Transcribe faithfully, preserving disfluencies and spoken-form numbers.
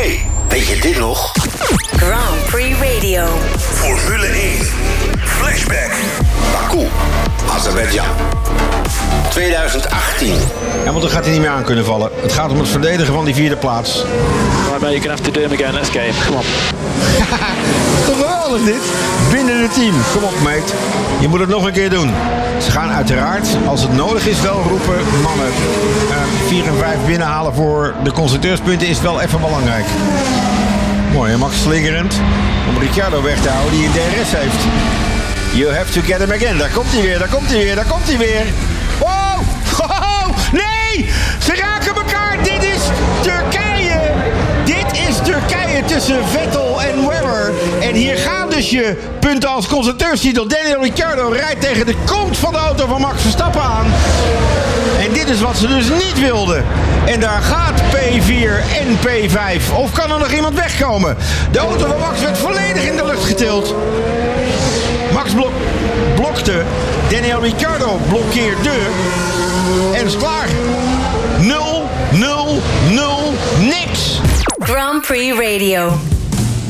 hey, weet je dit nog? Grand Prix Radio. Formule één. Flashback. Baku. Azerbeidzjan. twintig achttien. Ja, want dan gaat hij niet meer aan kunnen vallen. Het gaat om het verdedigen van die vierde plaats. Right, mate, you can have to do him again. Let's game. Come on. Toch geweldig dit? Binnen het team. Kom op, mate. Je moet het nog een keer doen. Ze gaan uiteraard, als het nodig is, wel roepen... mannen, uh, vier en vijf binnenhalen voor de constructeurspunten is wel even belangrijk. Mooi, hè, Max slingerend. Om Ricciardo weg te houden die een D R S heeft. You have to get him again. Daar komt hij weer, daar komt hij weer, daar komt hij weer. Wow! Oh, nee! Ze raken elkaar. Dit is Turkije. Dit is Turkije tussen Vettel en Webber. En hier gaan dus je punten als constructeurstitel. Daniel Ricciardo rijdt tegen de kont van de auto van Max Verstappen aan. En dit is wat ze dus niet wilden. En daar gaat P vier en P vijf. Of kan er nog iemand wegkomen? De auto van Max werd volledig in de lucht getild. Max blok- blokte. Daniel Ricciardo blokkeerde. En is klaar. nul, nul, nul, niks. Grand Prix Radio.